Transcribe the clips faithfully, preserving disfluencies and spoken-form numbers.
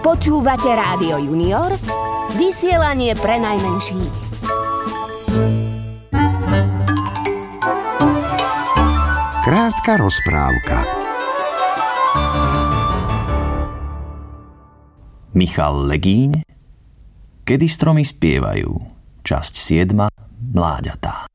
Počúvate Rádio Junior, vysielanie pre najmenších. Krátka rozprávka. Michal Legíň, Kedy stromy spievajú, časť siedma, Mláďatá.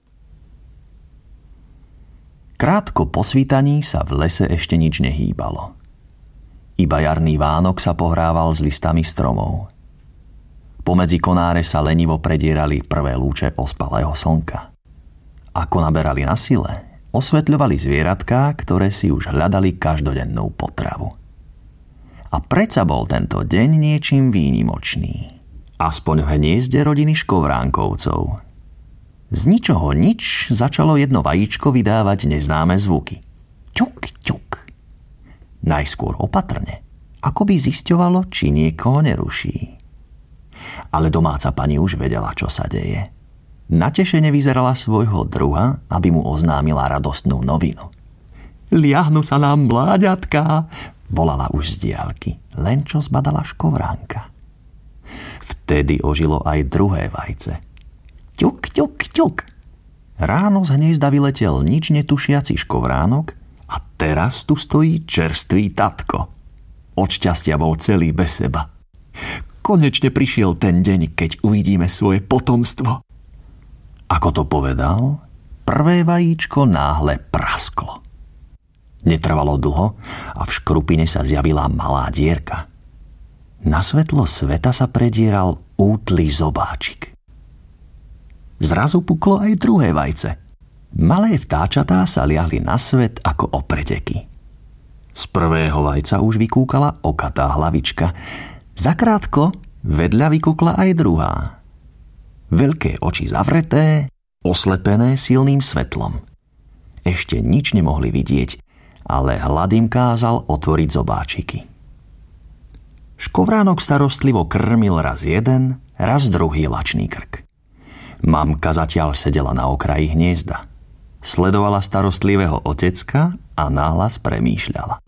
Krátko po svítaní sa v lese ešte nič nehýbalo. Iba jarný Vánok sa pohrával s listami stromov. Pomedzi konáre sa lenivo predierali prvé lúče ospalého slnka. Ako naberali na sile, osvetľovali zvieratká, ktoré si už hľadali každodennú potravu. A predsa bol tento deň niečím výnimočný. Aspoň v hniezde rodiny Škovránkovcov. Z ničoho nič začalo jedno vajíčko vydávať neznáme zvuky. Ťuk, ťuk. Najskôr opatrne, ako by zisťovalo, či niekoho neruší. Ale domáca pani už vedela, čo sa deje. Natešene vyzerala svojho druha, aby mu oznámila radostnú novinu. Liahnu sa nám mláďatká, volala už z diaľky, len čo zbadala Škovránka. Vtedy ožilo aj druhé vajce. Ťuk, ťuk, ťuk. Ráno z hniezda vyletel nič netušiaci Škovránok a teraz tu stojí čerstvý tatko. Od šťastia bol celý bez seba. Konečne prišiel ten deň, keď uvidíme svoje potomstvo. Ako to povedal, prvé vajíčko náhle prasklo. Netrvalo dlho a v škrupine sa zjavila malá dierka. Na svetlo sveta sa predieral útly zobáčik. Zrazu puklo aj druhé vajce. Malé vtáčatá sa liahli na svet ako o preteky. Z prvého vajca už vykúkala okatá hlavička. Zakrátko vedľa vykúkla aj druhá. Veľké oči zavreté, oslepené silným svetlom. Ešte nič nemohli vidieť, ale hlad im kázal otvoriť zobáčiky. Škovránok starostlivo krmil raz jeden, raz druhý lačný krk. Mamka zatiaľ sedela na okraji hniezda. Sledovala starostlivého otecka a nahlas premýšľala.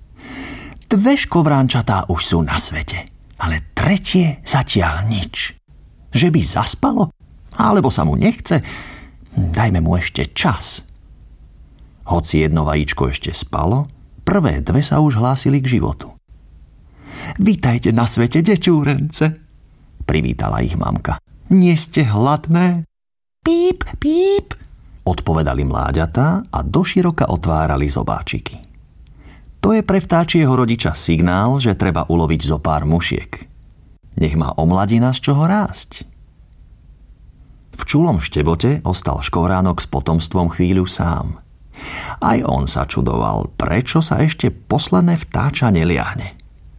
Dve škovránčatá už sú na svete, ale tretie zatiaľ nič. Že by zaspalo? Alebo sa mu nechce? Dajme mu ešte čas. Hoci jedno vajíčko ešte spalo, prvé dve sa už hlásili k životu. Vítajte na svete, deťúrence, privítala ich mamka. Nie ste hladné? Píp, píp, odpovedali mláďatá a doširoka otvárali zobáčiky. To je pre vtáčieho rodiča signál, že treba uloviť zo pár mušiek. Nech má omladina z čoho rásť. V čulom štebote ostal Škovránok s potomstvom chvíľu sám. Aj on sa čudoval, prečo sa ešte posledné vtáča neliahne.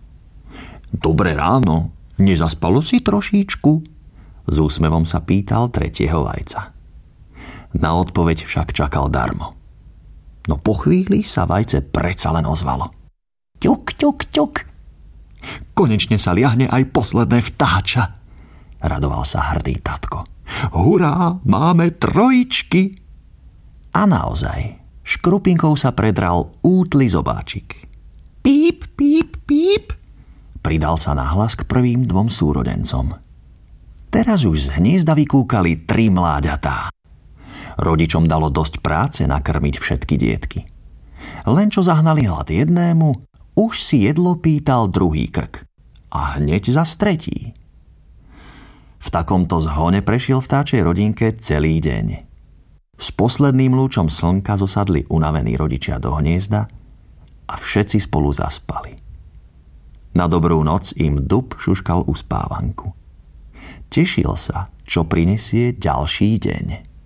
Dobré ráno, nezaspalo si trošíčku? S úsmevom sa pýtal tretieho vajca. Na odpoveď však čakal darmo. No po chvíli sa vajce predsa len ozvalo. Ťuk, ťuk, ťuk. Konečne sa liahne aj posledné vtáča, radoval sa hrdý tatko. Hurá, máme trojičky. A naozaj, škrupinkou sa predral útly zobáčik. Píp, píp, píp, pridal sa nahlas k prvým dvom súrodencom. Teraz už z hniezda vykúkali tri mláďatá. Rodičom dalo dosť práce nakrmiť všetky dietky. Len čo zahnali hlad jednému, už si jedlo pýtal druhý krk. A hneď zas tretí. V takomto zhone prešiel vtáčej rodinke celý deň. S posledným lúčom slnka zosadli unavení rodičia do hniezda a všetci spolu zaspali. Na dobrú noc im dub šuškal uspávanku. Tešil sa, čo prinesie ďalší deň.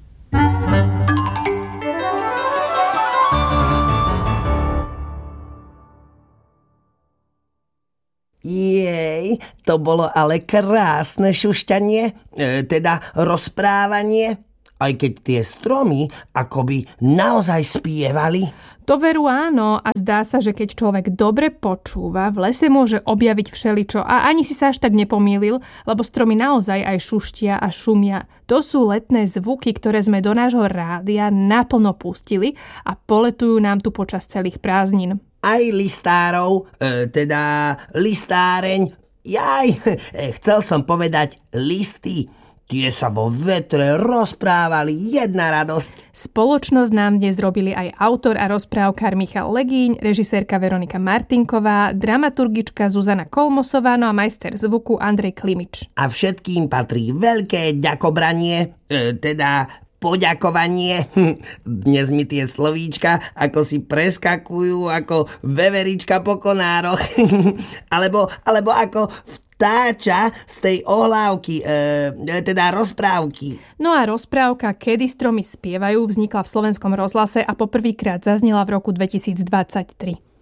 Jej, to bolo ale krásne šušťanie, e, teda rozprávanie, aj keď tie stromy akoby naozaj spievali. To veru áno a zdá sa, že keď človek dobre počúva, v lese môže objaviť všeličo a ani si sa až tak nepomýlil, lebo stromy naozaj aj šuštia a šumia. To sú letné zvuky, ktoré sme do nášho rádia naplno pustili a poletujú nám tu počas celých prázdnin. Aj listárov, e, teda listáreň, Jaj, chcel som povedať listy. Tie sa vo vetre rozprávali, jedna radosť. Spoločnosť nám dnes robili aj autor a rozprávkár Michal Legíň, režisérka Veronika Martinková, dramaturgička Zuzana Kolmosová, no a majster zvuku Andrej Klimič. A všetkým patrí veľké ďakobranie, e, teda poďakovanie. Dnes mi tie slovíčka ako si preskakujú ako veverička po konároch. alebo, alebo ako vtáča z tej ohlávky, e, teda rozprávky. No a rozprávka Kedy stromy spievajú vznikla v Slovenskom rozhlase a poprvýkrát zaznela v roku dvetisícdvadsaťtri.